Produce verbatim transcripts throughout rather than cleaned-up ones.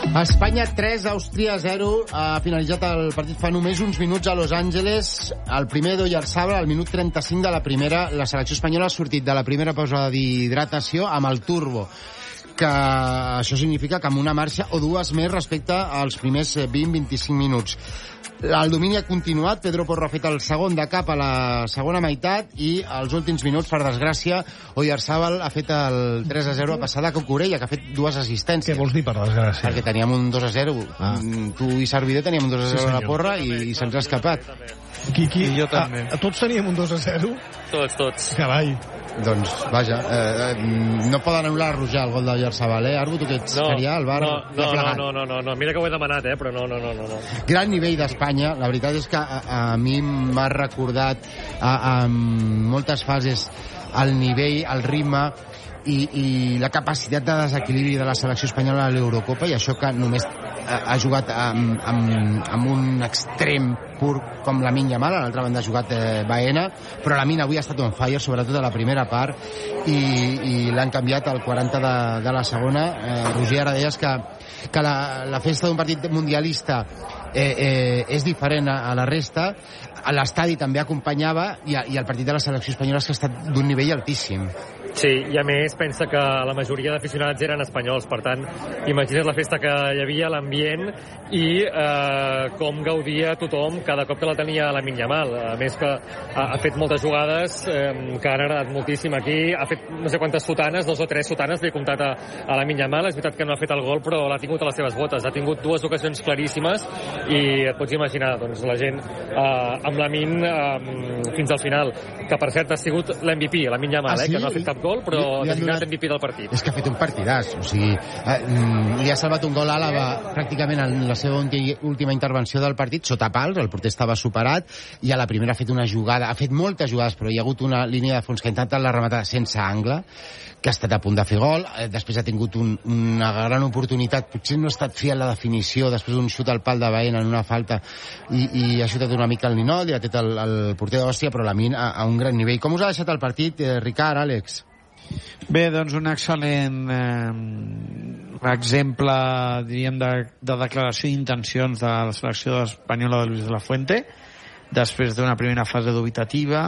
Espanya tres, Àustria zero. Ha finalitzat el partit fa només uns minuts a Los Angeles. El primer d'Oyarzabal, al minut trenta-cinc de la primera. La selecció espanyola ha sortit de la primera pausa d'hidratació amb el turbo, que això significa que amb una marxa o dues més respecte als primers vint a vint-i-cinc minuts. El domini ha continuat. Pedro Porro ha fet el segon de cap a la segona meitat i als últims minuts, per desgràcia, Oyarzabal ha fet el tres a zero a passar de Cucurella, que ha fet dues assistències. Què vols dir per desgràcia? Perquè teníem un dos a zero. Ah. Tu i Servidor teníem un dos a zero sí, a la porra i, i se'ns ha escapat. Qui, qui? I jo també. A, a tots teníem un dos a zero? Tots, tots. Carai. Doncs, vaja, eh, no poden anul·lar-los ja el gol d'Oyarzabal, eh? Arbu, tu que ets no, serià, el bar... No, no, no, no, no, no, no, mira que ho he demanat, eh? Però no, no, no, no. Gran nivell d'Espanya. La veritat és que a, a mi m'ha recordat a, a moltes fases el nivell, el ritme i, i la capacitat de desequilibri de la selecció espanyola a l'Eurocopa, i això que només ha, ha jugat amb, amb, amb un extrem pur com Lamine Yamal. A l'altra banda ha jugat eh, Baena, però Lamine avui ha estat on fire, sobretot a la primera part, i, i l'han canviat al quaranta de, de la segona. eh, Roger, ara deies que, que la, la festa d'un partit mundialista eh, eh, és diferent a, a la resta. L'estadi també acompanyava, i, i el partit de la selecció espanyola és que ha estat d'un nivell altíssim. Sí, i a més pensa que la majoria d'aficionats eren espanyols, per tant, imagina't la festa que hi havia, l'ambient, i eh, com gaudia tothom cada cop que la tenia Lamine Yamal. A més que ha, ha fet moltes jugades eh, que han agradat moltíssim aquí, ha fet no sé quantes sotanes, dos o tres sotanes, li he comptat a, a Lamine Yamal. És veritat que no ha fet el gol, però l'ha tingut a les seves botes, ha tingut dues ocasions claríssimes, i et pots imaginar, doncs, la gent eh, amb Lamine eh, fins al final, que per cert ha sigut l'M V P, Lamine Yamal, ah, sí? eh, que no ha fet cap gol, però ha designat M V P del partit. És que ha fet un partidàs, o sigui, eh, li ha salvat un gol a Àlava pràcticament en la seva última intervenció del partit, sota pals, el porter estava superat, i a la primera ha fet una jugada, ha fet moltes jugades, però hi ha hagut una línia de fons que ha intentat la rematada sense angle, que ha estat a punt de fer gol. eh, després ha tingut un, una gran oportunitat, potser no ha estat fiel la definició, després d'un xut al pal de Baena en una falta, i, i ha xutat una mica el ninot, i ha tret el, el porter d'Òstia, però Lamine a, a un gran nivell. Com us ha deixat el partit, eh, Ricard, Àlex? Bé, doncs un excel·lent eh, exemple, diríem, de, de declaració d'intencions de la selecció espanyola de Luis de la Fuente, després d'una primera fase dubitativa.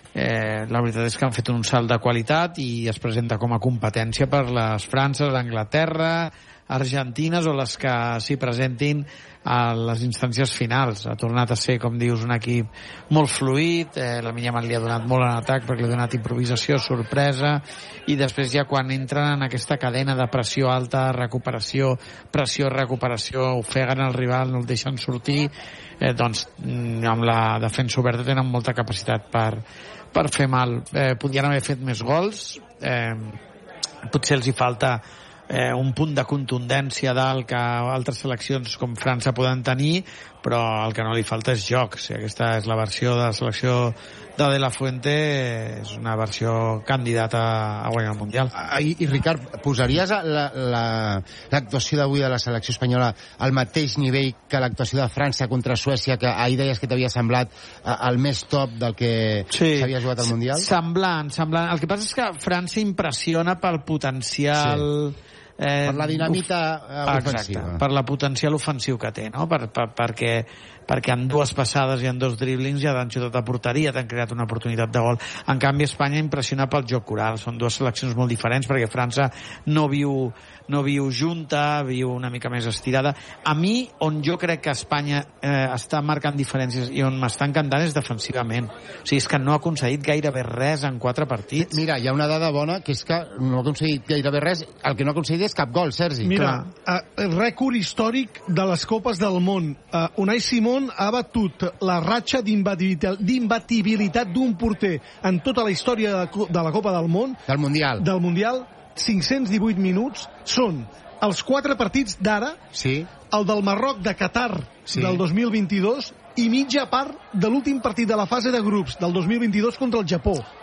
Eh, la veritat és que han fet un salt de qualitat i es presenta com a competència per les Frances, Anglaterra, Argentines o les que s'hi presentin a les instàncies finals. Ha tornat a ser, com dius, un equip molt fluid. eh, la Yamal li ha donat molt en atac perquè li ha donat improvisació, sorpresa, i després ja quan entren en aquesta cadena de pressió alta, recuperació, pressió, recuperació, ofeguen el rival, no el deixen sortir, eh, doncs amb la defensa oberta tenen molta capacitat per, per fer mal. Eh, podrien haver fet més gols, eh, potser els hi falta eh, un punt de contundència dalt que altres seleccions com França poden tenir, però el que no li falta és joc. O sigui, aquesta és la versió de la selecció de De La Fuente, és una versió candidata a guanyar el Mundial. I, i Ricard, posaries l'actuació la, la, d'avui de la selecció espanyola al mateix nivell que l'actuació de França contra Suècia, que ahir deies que t'havia semblat el més top del que s'havia sí, jugat al Mundial? Semblant, semblant. El que passa és que França impressiona pel potencial... Sí. Eh, per la dinamita uf... ofensiva. Exacte, per la potencial ofensiu que té, no? Per, per, perquè, perquè en dues passades i en dos driblings ja t'han xutat a porteria, t'han creat una oportunitat de gol. En canvi, Espanya impressiona pel joc coral. Són dues seleccions molt diferents, perquè França no viu, no viu junta, viu una mica més estirada. A mi, on jo crec que Espanya eh, està marcant diferències i on m'està encantant és defensivament. O sigui, és que no ha aconseguit gairebé res en quatre partits. Mira, hi ha una dada bona, que és que no ha aconseguit gairebé res. El que no ha aconseguit és cap gol, Sergi. Mira, uh, rècord històric de les Copes del Món. Uh, Unai Simón ha batut la ratxa d'imbatibilitat d'un porter en tota la història de, de la Copa del Món. Del Mundial. Del Mundial, cinc-cents divuit minuts. Són els quatre partits d'ara, sí, el del Marroc de Qatar, sí, del dos mil vint-i-dos, i mitja part de l'últim partit de la fase de grups del dos mil vint-i-dos contra el Japó.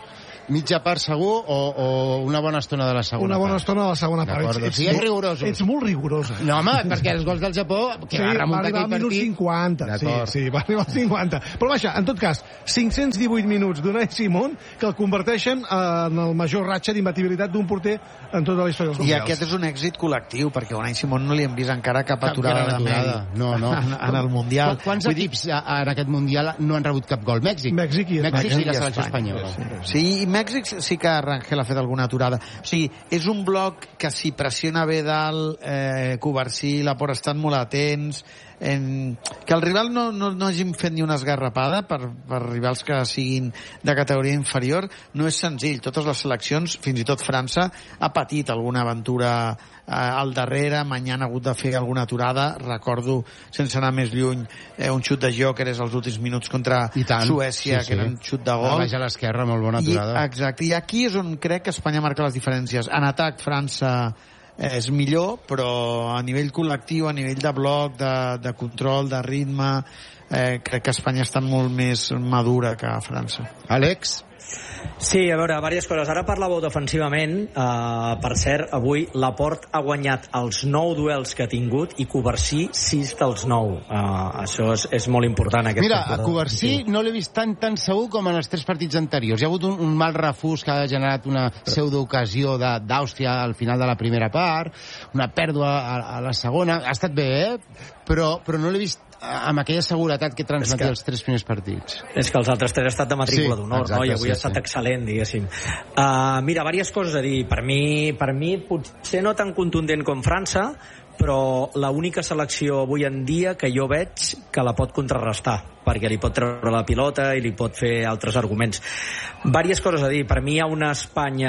mitja part segur o, o una bona estona de la segona Una bona part? estona de la segona part. D'acord, Ets, o sigui, és rigorosos. Ets molt rigorós. Eh? No, home, perquè els gols del Japó, que sí, va remuntar va aquell al minut partit... cinquanta, sí, sí, va arribar al cinquanta. Però vaja, en tot cas, cinc-cents divuit minuts d'Unai Simón que el converteixen en el major ratxa d'imbatibilitat d'un porter en tota la història dels I mundials. aquest és un èxit col·lectiu, perquè a Unai Simón no li hem vist encara cap, Cap aturada gran de aturada. mèrit No, no. en, en el Mundial. Quants equips en aquest Mundial no han rebut cap gol? Mèxic. Mèxic i Mèxic Mèxic i la i selecció Espanya, espanyola. Sí, i Mèxic sí que Rangel ha fet alguna aturada. O sigui, és un bloc que si pressiona bé dalt, eh, Covarsí, Laporta estan molt atents, en... que el rival no, no, no hagin fet ni una esgarrapada per, per rivals que siguin de categoria inferior, no és senzill. Totes les seleccions, fins i tot França, ha patit alguna aventura eh, al darrere, Mañana ha hagut de fer alguna aturada. Recordo, sense anar més lluny, eh, un xut de Gyökeres als últims minuts contra Suècia, sí, sí. que era un xut de gol. Baix a l'esquerra, molt bona aturada. I, exacte, i aquí és on crec que Espanya marca les diferències. En atac, França és millor, però a nivell col·lectiu, a nivell de bloc, de, de control, de ritme, eh, crec que Espanya està molt més madura que França. Àlex? Sí, a veure, diverses coses. Ara parlàveu defensivament. Uh, per cert, avui Laporta ha guanyat els nou duels que ha tingut i Covarsí sis dels nou. Uh, això és, és molt important. Aquest Mira, a Covarsí no l'he vist tan tan segur com en els tres partits anteriors. Hi ha hagut un, un mal refús que ha generat una pseudoocasió d'Àustria al final de la primera part, una pèrdua a, a la segona. Ha estat bé, eh? Però, però no l'he vist amb aquella seguretat que transmetia que, els tres primers partits. És que els altres tres ha estat de matrícula sí, d'honor, no? I avui sí, ha estat sí. excel·lent, diguéssim. Uh, mira, diverses coses a dir. Per mi, per mi, potser no tan contundent com França, però l'única selecció avui en dia que jo veig que la pot contrarrestar, perquè li pot treure la pilota i li pot fer altres arguments. Vàries coses a dir. Per mi hi ha una Espanya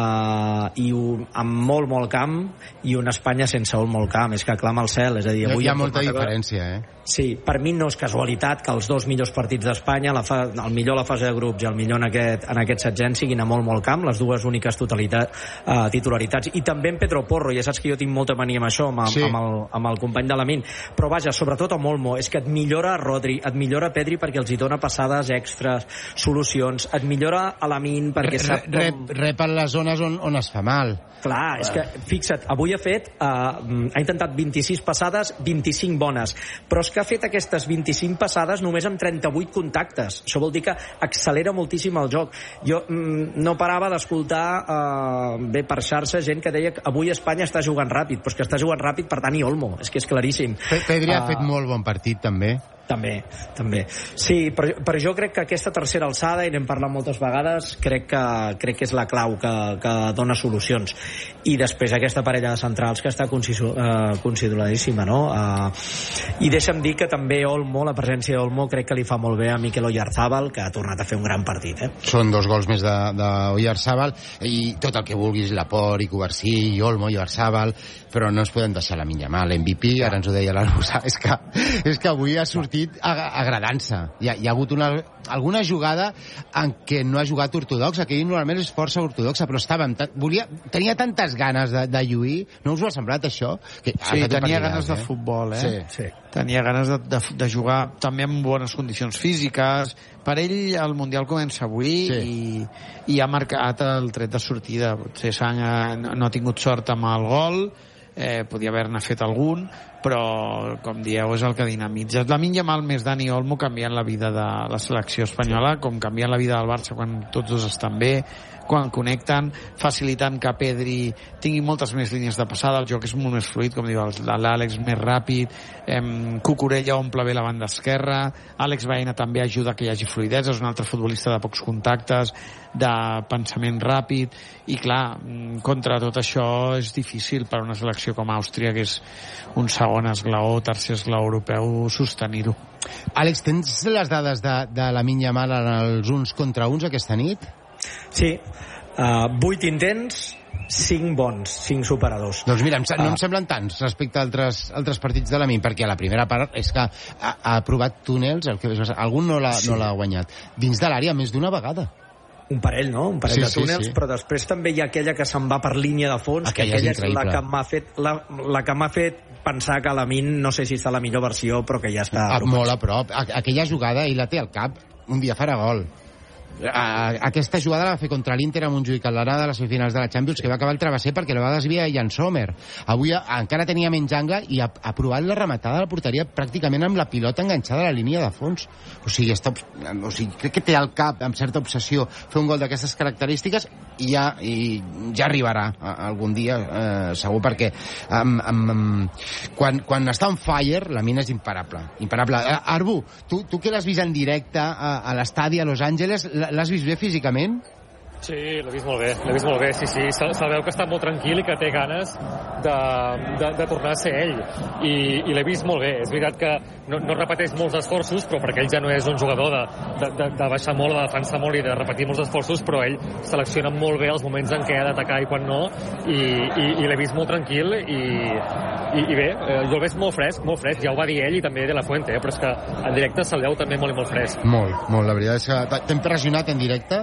eh, i un, amb molt, molt camp i una Espanya sense un molt camp. És que clama al cel. És a dir, avui hi ha molta diferència, eh? Sí, per mi no és casualitat que els dos millors partits d'Espanya, la fa, el millor a la fase de grups i el millor en aquest, en aquest setzent, siguin a molt, molt camp, les dues úniques totalitat, uh, titularitats. I també en Pedro Porro, ja saps que jo tinc molta mania amb això, amb, sí. amb, el, amb el company de Lamin. Però vaja, sobretot amb Olmo, és que et millora Rodri, et millora Pedri perquè els hi dona passades extres, solucions, et millora a Lamin perquè sap com... Rep, rep en les zones on, on es fa mal. Clar, és que, fixa't, avui ha fet, uh, ha intentat vint-i-sis passades, vint-i-cinc bones, però és que ha fet aquestes vint-i-cinc passades només amb trenta-vuit contactes. Això vol dir que accelera moltíssim el joc. Jo mm, no parava d'escoltar uh, bé per xarxa gent que deia que avui Espanya està jugant ràpid, però és que està jugant ràpid per Dani Olmo, és que és claríssim. Pedri uh, ha fet molt bon partit, també. També, també. Sí, però, però jo crec que aquesta tercera alçada, i n'hem parlat moltes vegades, crec que, crec que és la clau que, que dona solucions. I després aquesta parella de centrals que està consideradíssima, no? Uh, I deixa'm dir que també Olmo, la presència d'Olmo, crec que li fa molt bé a Mikel Oyarzabal, que ha tornat a fer un gran partit, eh? Són dos gols més d'Oyarzabal, i tot el que vulguis, Laporta i Covarsí, i Olmo, i Oyarzabal, però no ens podem deixar la minya mal. L'M V P, ara ens ho deia l'Arbusa, és que, és que avui ha sortit agradant-se. Hi ha, hi ha hagut una, alguna jugada en què no ha jugat ortodox. Aquell normalment és força ortodoxa, però estava volia, tenia tantes ganes de, de lluir. No us ho ha semblat, això? Que sí, tenia ganes eh? de futbol, eh? Sí. Sí. Tenia ganes de, de, de jugar també en bones condicions físiques. Per ell el Mundial comença avui sí. i, i ha marcat el tret de sortida. Potser Sang no ha tingut sort amb el gol, eh, podia haver-ne fet algun, però, com dieu, és el que dinamitza. Lamine Yamal més Dani Olmo canviant la vida de la selecció espanyola, com canviant la vida del Barça quan tots dos estan bé, quan connecten, facilitant que Pedri tingui moltes més línies de passada, el joc és molt més fluid, com diu l'Àlex, més ràpid, eh, Cucurella omple bé la banda esquerra, Àlex Baena també ajuda que hi hagi fluidesa, és un altre futbolista de pocs contactes, de pensament ràpid, i clar, contra tot això és difícil per a una selecció com Àustria, que és un segon esglaó, tercer esglaó europeu, sostenir-ho. Àlex, tens les dades de, de Lamine Yamal en els uns contra uns aquesta nit? Sí, uh, vuit intents, cinc bons, cinc superadors. Doncs mira, no em semblen tants respecte a altres, altres partits de Lamine, perquè a la primera part és que ha, ha provat túnels, el que, algun no l'ha sí. no l'ha guanyat, dins de l'àrea més d'una vegada. Un parell, no? Un parell sí, de túnels, sí, sí. Però després també hi ha aquella que se'n va per línia de fons, aquella que aquella és, és la que m'ha fet, la, la que m'ha fet pensar que Lamine, no sé si està la millor versió, però que ja està... Ah, molt a prop. Aquella jugada ell la té al cap, un dia farà gol. aquesta jugada la va fer contra l'Inter a Montjuïc a l'anada de les semifinals de la Champions, que va acabar el travesser perquè la va desviar Jan Sommer. Avui encara tenia menys angle i ha, ha provat la rematada de la porteria pràcticament amb la pilota enganxada a la línia de fons. O sigui, està, o sigui crec que té al cap, amb certa obsessió, fer un gol d'aquestes característiques i ja, i ja arribarà algun dia, eh, segur, perquè um, um, quan, quan està on fire, la mina és imparable. imparable. Eh, Arbu, tu, tu que l'has vist en directe a, a l'estadi a Los Angeles, l'has vist bé físicament? Sí, l'he vist molt bé, l'he vist molt bé, sí, sí. Se, se veu que està molt tranquil i que té ganes de, de, de tornar a ser ell. I, i l'he vist molt bé. És veritat que no, no repeteix molts esforços, però perquè ell ja no és un jugador de, de, de, de baixar molt, de defensar molt i de repetir molts esforços, però ell selecciona molt bé els moments en què ha d'atacar i quan no, i, i, i l'he vist molt tranquil i, i, i bé, jo el veig molt fresc, molt fresc, ja ho va dir ell i també De La Fuente, eh, però és que en directe se'l veu també molt i molt fresc. Molt, molt, la veritat és que t'ha impressionat en directe?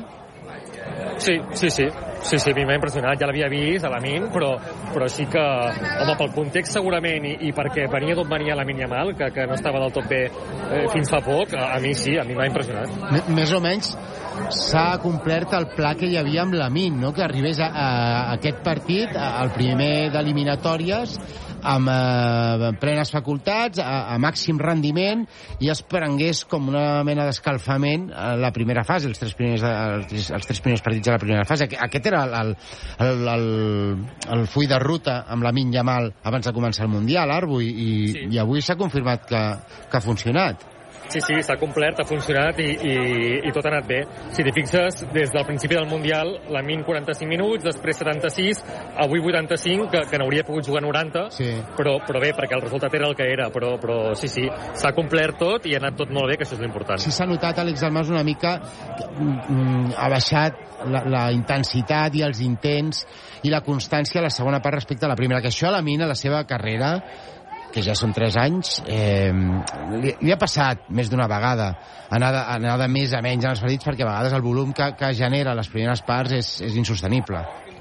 Sí, sí, sí, sí, sí, a mi m'ha impressionat, ja l'havia vist a Lamine, però, però sí que, home, pel context segurament i, i perquè venia d'on venia Lamine Yamal, que, que no estava del tot bé eh, fins fa poc, a, a mi sí, a mi m'ha impressionat. M més o menys s'ha complert el pla que hi havia amb Lamine, no? Que arribés a, a, a aquest partit, al primer d'eliminatòries, amb eh, plenes facultats, a, a màxim rendiment, i es prengués com una mena d'escalfament a la primera fase, els tres primers, els, els tres primers partits de la primera fase. Aquest era el, el, el, el full de ruta amb Lamine Yamal abans de començar el Mundial, Arbu, i, i, sí. i avui s'ha confirmat que, que ha funcionat. Sí, sí, s'ha complert, ha funcionat i, i, i tot ha anat bé. Si t'hi fixes, des del principi del Mundial, Lamine quaranta-cinc minuts, després setanta-sis, avui vuitanta-cinc, que, que n'hauria pogut jugar noranta, sí. però, però bé, perquè el resultat era el que era, però, però sí, sí, s'ha complert tot i ha anat tot molt bé, que això és l'important. Sí, s'ha notat, Àlex Dalmas, una mica mm, ha baixat la, la intensitat i els intents i la constància a la segona part respecte a la primera, que això a Lamine, a la seva carrera, que ja són tres anys, eh, li, li ha passat més d'una vegada anar de, anar de més a menys en els partits, perquè a vegades el volum que, que genera les primeres parts és, és insostenible.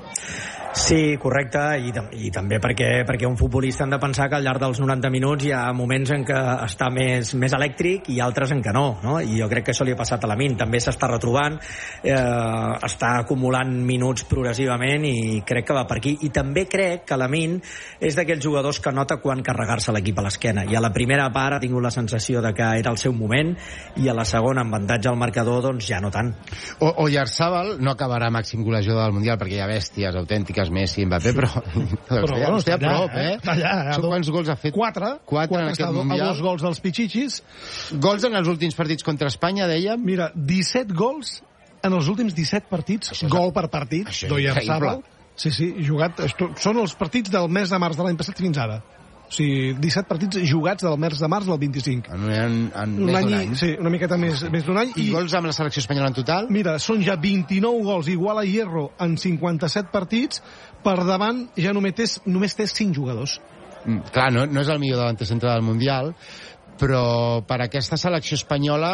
Sí, correcte, i, i també perquè, perquè un futbolista han de pensar que al llarg dels noranta minuts hi ha moments en què està més, més elèctric i altres en què no, no? I jo crec que això li ha passat a Lamine, també s'està retrobant, eh, està acumulant minuts progressivament i crec que va per aquí, i també crec que Lamine és d'aquells jugadors que nota quan carregar-se l'equip a l'esquena, i a la primera part ha tingut la sensació de que era el seu moment, i a la segona, amb avantatge al marcador, doncs ja no tant. O, Oyarzabal no acabarà màxim golejador del Mundial perquè hi ha bèsties autèntiques, Messi, Mbappé, però, però ja no està a prop, eh? Allà, eh? Quants gols ha fet? Quatre. Quatre en aquest Mundial. A dos gols dels Pichichis. Gols en els últims partits contra Espanya, dèiem? Mira, disset gols en els últims disset partits, això gol per partit, d'Oyarzabal. Sí, sí, jugat. Són els partits del mes de març de l'any passat fins ara. O sigui, disset partits jugats del mes de març del vint-i-cinc. En, en, en un més any, d'un any. Sí, una miqueta més, més d'un any. I, I gols amb la selecció espanyola en total? Mira, són ja vint-i-nou gols, igual a Hierro, en cinquanta-set partits. Per davant ja només té, només té cinc jugadors. Mm, clar, no, no és el millor davant centre del Mundial, però per aquesta selecció espanyola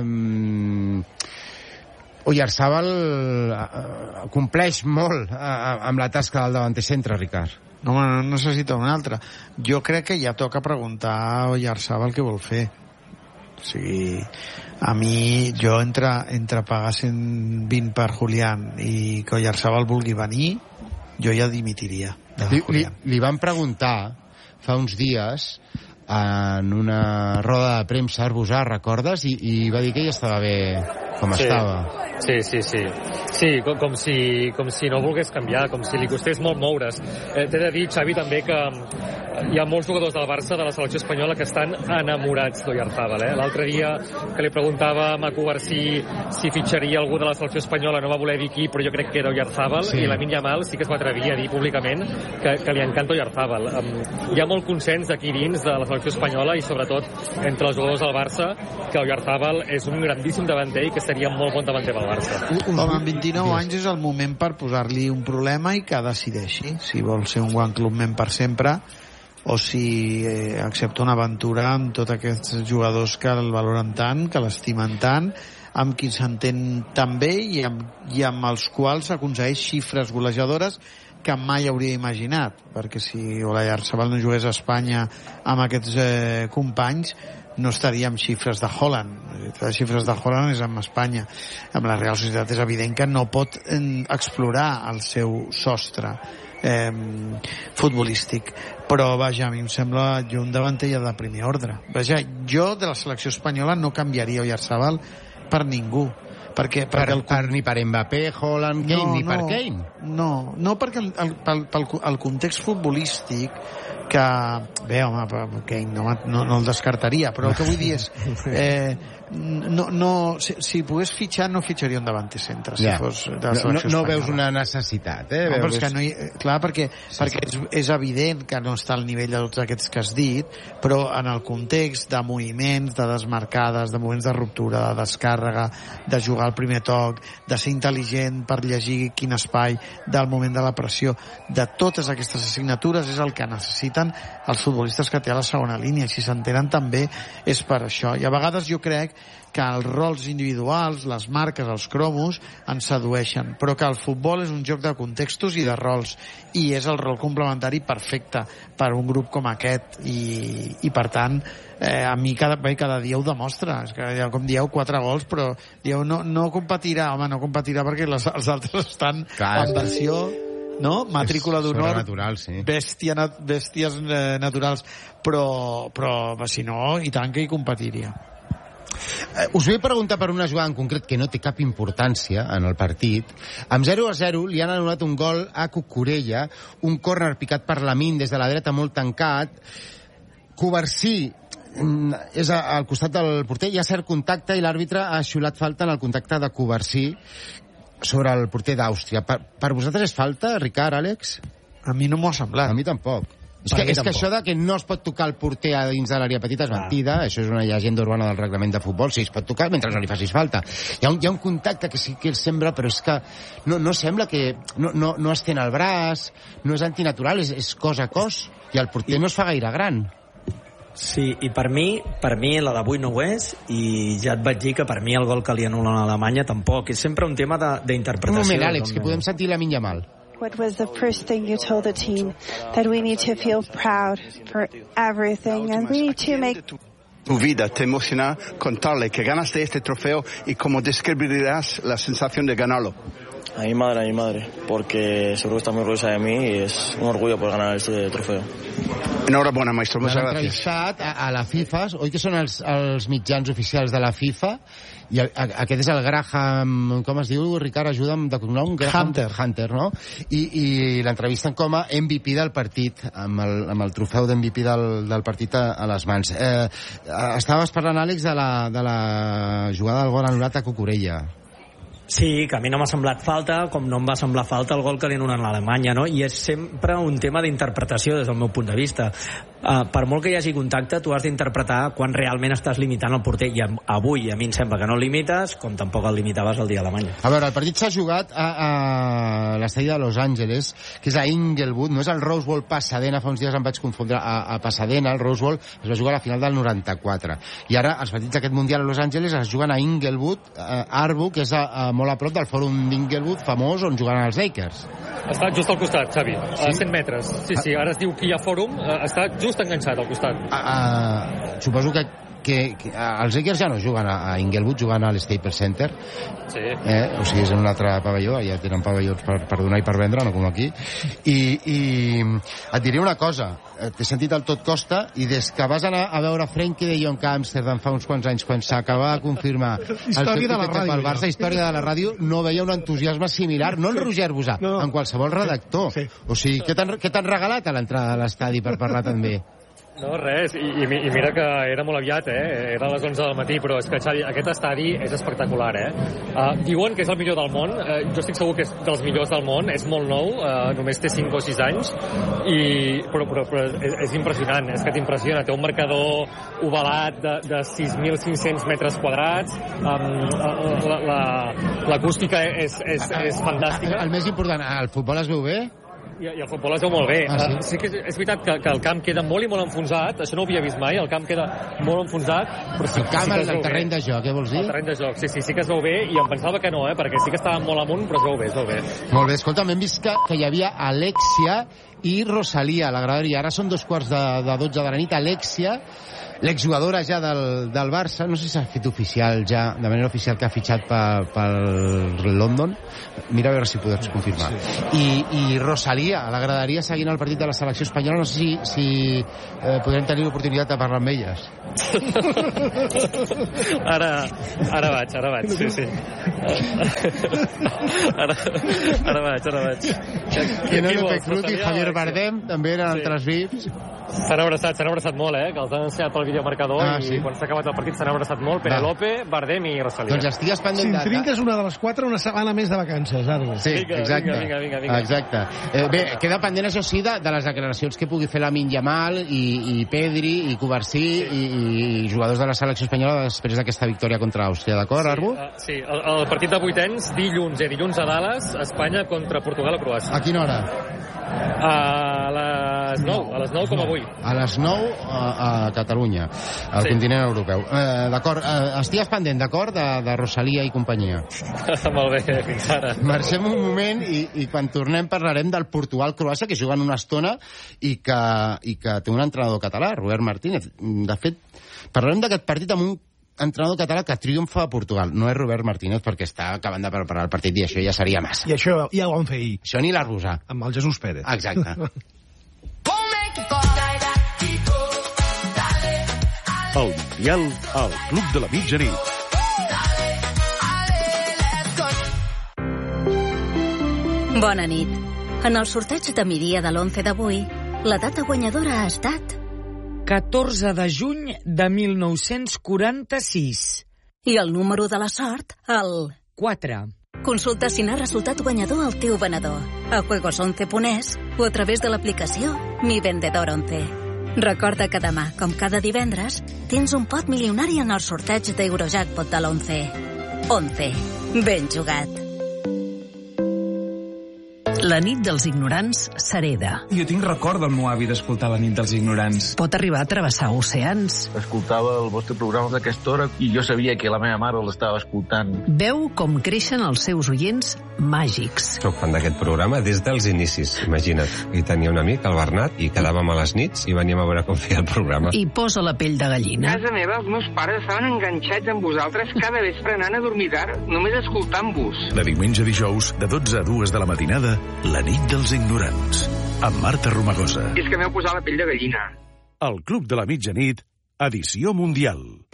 um, Oyarzabal uh, compleix molt uh, amb la tasca del davanter centre, Ricard. No, no necessita un altre. Jo crec que ja toca preguntar a Oyarzabal què vol fer. O sigui, a mi, jo entre, entre pagar cent vint per Julián i que Oyarzabal vulgui venir, jo ja dimitiria. Li, li, li van preguntar fa uns dies en una roda de premsa a Arbusà, recordes? I, i va dir que ell estava bé com sí. estava. Sí, sí, sí. Sí, com, com, si, com si no volgués canviar, com si li costés molt moure's. Eh, T'he de dir, Xavi, també que hi ha molts jugadors del Barça, de la selecció espanyola, que estan enamorats d'Oyarzabal. Eh? L'altre dia que li preguntava a Macu Garcí si fitxaria algú de la selecció espanyola, no va voler dir qui, però jo crec que era Oyarzabal, sí. I Lamine Yamal sí que es va atrevir a dir públicament que, que li encanta Oyarzabal. Um, hi ha molt consens aquí dins de la selecció espanyola i sobretot entre els jugadors del Barça que Oyarzabal és un grandíssim davanter i que seria molt bon davanter pel Barça. Home, amb vint-i-nou anys és el moment per posar-li un problema i que decideixi si vol ser un One Club Men per sempre o si eh, accepta una aventura amb tots aquests jugadors que el valoren tant, que l'estimen tant, amb qui s'entén tan bé i amb, i amb els quals aconsegueix xifres golejadores que mai hauria imaginat, perquè si Oyarzabal no jugués a Espanya amb aquests eh, companys, no estaria amb xifres de Haaland. Les xifres de Haaland és amb Espanya. Amb la Real Societat és evident que no pot eh, explorar el seu sostre eh, futbolístic. Però, vaja, a mi em sembla jo un davanter de primer ordre. Vaja, jo de la selecció espanyola no canviaria Oyarzabal per ningú. Perquè, per, perquè el, per, ni per Mbappé, Haaland, Kane, no, ni no, per Kane. No, no perquè el, el, pel, pel, el context futbolístic que... Bé, home, Kane no, no, no el descartaria, però el que vull dir és... Eh, no, no, si, si pogués fitxar, no fitxaria un davanter centre, si ja. fos de la no, selecció no, no espanyola. veus una necessitat, eh? No, veus... és que no hi, clar, perquè, sí, perquè sí. És, és evident que no està al nivell de tots aquests que has dit, però en el context de moviments, de desmarcades, de moments de ruptura, de descàrrega, de jugar al primer toc, de ser intel·ligent per llegir quin espai, del moment de la pressió, de totes aquestes assignatures és el que necessiten els futbolistes que té a la segona línia. Si s'entenen també és per això. I a vegades jo crec que els rols individuals, les marques, els cromos ens sedueixen, però que el futbol és un joc de contextos i de rols, i és el rol complementari perfecte per un grup com aquest, i, i per tant eh, a mi cada, bé, cada dia ho demostra. És que ja, com dieu, quatre gols, però dieu, no, no competirà, home, no competirà perquè les, els altres estan Clar, en versió... no? Matrícula d'honor, sí. bèstia, bèsties eh, naturals, però, però si no, i tant que hi competiria. Eh, us vull preguntar per una jugada en concret que no té cap importància en el partit. Amb zero a zero li han anul·lat un gol a Cucurella, un córner picat per Lamine des de la dreta molt tancat. Covarsí és al costat del porter, hi ha cert contacte i l'àrbitre ha xiulat falta en el contacte de Covarsí sobre el porter d'Àustria. Per, per vosaltres és falta, Ricard, Àlex? A mi no m'ho ha semblat. A mi tampoc. És que, és que això de que no es pot tocar el porter a dins de l'àrea petita és mentida, ah. Això és una llegenda urbana del reglament de futbol, sí, es pot tocar mentre no li facis falta. Hi ha un, hi ha un contacte que sí que el sembla, però és que no, no sembla que... No, no, no estén el braç, no és antinatural, és, és cos a cos, i el porter I... no es fa gaire gran. Sí, i per mi, per mi la d'avui no ho és, i ja et vaig dir que per mi el gol que li anulen a Alemanya tampoc. És sempre un tema d'interpretació. Un moment, Àlex, que podem sentir la Lamine Yamal. What was the first thing you told the team? That we need to feel proud for everything and we need to make... Tu vida te emociona contarle que ganaste este trofeo y cómo describirías la sensación de ganarlo. A mi madre, a mi madre, porque seguro que está muy orgullosa de mí y es un orgullo poder ganar este trofeo. Enhorabona, maestro, muchas gracias. entrevistat a, a la FIFA, oi que són els, els mitjans oficials de la FIFA, i a, a, aquest és el Graham, com es diu, Ricard, ajuda'm de cognom? Hunter. Hunter, no? I, i l'entrevisten com a M V P del partit, amb el, amb el trofeu d'M V P del, del partit a, a les mans. Eh, estaves parlant, Àlex, de la, de la jugada del gol anul·lat a Cucurella. Sí, que a mi no m'ha semblat falta, com no em va semblar falta el gol que li anulen a Alemanya, no? I és sempre un tema d'interpretació des del meu punt de vista. Uh, per molt que hi hagi contacte, tu has d'interpretar quan realment estàs limitant el porter, i avui a mi em sembla que no el limites, com tampoc el limitaves el dia d'Alemanya. A veure, el partit s'ha jugat a, a l'estadi de Los Angeles, que és a Inglewood, no és el Rose Bowl Pasadena, fa uns dies em vaig confondre a, a Pasadena, el Rose Bowl es va jugar a la final del noranta-quatre, i ara els partits d'aquest Mundial a Los Angeles es juguen a Inglewood, a Arbu, que és a, a molt a prop del fòrum d'Inglewood famós on juguen els Lakers. Està just al costat, Xavi, a cent metres. Sí, sí, ara es diu que hi ha fòrum, està just enganxat al costat. A, a, suposo que, que, que els Lakers ja no juguen a, a Inglewood, juguen al Staples Center. Sí. Eh? O sigui, és en un altre pavelló, ja tenen pavellons per, per donar i per vendre, no com aquí. I, i et diré una cosa, t'he sentit el tot costa, i des que vas anar a veure Frenkie de Jong a Amsterdam fa uns quants anys, quan s'acaba de confirmar el fet que té pel Barça, història de la ràdio, no veia un entusiasme similar, no en Roger Bosà, no. En qualsevol redactor. Sí, sí. O sigui, què t'han regalat a l'entrada de l'estadi per parlar també? No, res, I, i, i mira que era molt aviat, eh? Era a les onze del matí, però és que, Xavi, aquest estadi és espectacular, eh? Uh, diuen que és el millor del món, uh, jo estic segur que és dels millors del món, és molt nou, uh, només té cinc o sis anys, i, però, però, però és, és impressionant, és que t'impressiona, té un marcador ovalat de, de sis mil cinc-cents metres quadrats, um, l'acústica la, la, és, és, és fantàstica. El més important, el futbol es veu bé? I, I el futbol es veu molt bé. Ah, sí? Uh, sí que és, és veritat que, que el camp queda molt i molt enfonsat, això no ho havia vist mai, el camp queda molt enfonsat, però sí, el camp, sí que es el, veu el terreny bé. de joc, què vols dir? El terreny de joc, sí, sí, sí que es veu bé, i em pensava que no, eh, perquè sí que estava molt amunt, però es veu bé, es veu bé. Molt bé, escolta, hem vist que, que hi havia Alexia i Rosalia a la graderia. Ara són dos quarts de, de dotze de la nit. Alexia, l'exjugadora ja del, del Barça, no sé si s'ha fet oficial ja, de manera oficial, que ha fitxat pel, pel London. Mira a veure si pots confirmar. I, i Rosalia, a la graderia, seguint el partit de la selecció espanyola. No sé si, si eh, podrem tenir l'oportunitat de parlar amb elles. Ara, ara vaig, ara vaig, sí, sí. Ara, ara vaig, ara vaig. Penélope Cruz i Javier Bardem també eren Sí. altres V I Ps. S'han abraçat, s'han abraçat molt, eh? Que els han ensenyat pel videomarcador Ah, i sí? quan s'ha acabat el partit s'han abraçat molt. Penélope, Bardem i Rosalia. Doncs estigues Si pendent en de... trinques una de les quatre, una setmana més de vacances, ara. Sí, Vinga, exacte. vinga, vinga, vinga. Exacte. Eh, bé, queda pendent, això sí, de, de les declaracions que pugui fer Lamine Yamal i, i Pedri i Covarsí i, i jugadors de la selecció espanyola després d'aquesta victòria contra Àustria, d'acord, Arbu? Uh, sí, el, el partit de vuitens, dilluns, eh? Dilluns a Dallas, Espanya contra Portugal o Croàcia. A quina hora? A les nou, a les nou com avui. A les nou a, a Catalunya, al Sí. continent europeu. Eh, d'acord, eh, estigues pendent, d'acord, de, de Rosalia i companyia. Molt bé, fins ara. Marxem un moment i, i quan tornem parlarem del Portugal-Croàcia, que juguen una estona i que, i que té un entrenador català, Robert Martínez. De fet, parlarem d'aquest partit amb un entrenador català que triomfa a Portugal. No és Robert Martínez perquè està acabant de preparar el partit i això ja seria massa. I això ja ho vam fer ahir, Això ni l'Arbusà. amb el Jesús Pérez. Exacte. El Mundial al Club de la Mitjanit. Bona nit. En el sorteig de migdia de l'onze d'avui, la data guanyadora ha estat... catorze de juny de mil nou-cents quaranta-sis. I el número de la sort, el... quatre. Consulta si n'ha resultat guanyador el teu venedor a juegos once punt es o a través de l'aplicació Mi Vendedor once. Recorda que demà, com cada divendres, tens un pot milionari en el sorteig d'Eurojackpot de l'onze. once. Ben jugat. La nit dels ignorants s'hereda. Jo tinc record del meu avi d'escoltar La nit dels ignorants. Pot arribar a travessar oceans. Escoltava el vostre programa d'aquesta hora i jo sabia que la meva mare l'estava escoltant. Veu com creixen els seus oients màgics. Soc fan d'aquest programa des dels inicis, imagina't. I tenia un amic, el Bernat, i quedàvem a les nits i veníem a veure com feia el programa. I posa la pell de gallina. A casa meva, els meus pares estaven enganxats amb vosaltres cada vespre anant a dormir tard, només escoltant-vos. De diumenge a dijous, de dotze a dues de la matinada, La nit dels ignorants, amb Marta Romagosa. I és que m'heu posat la pell de gallina. El Club de la Mitjanit, edició mundial.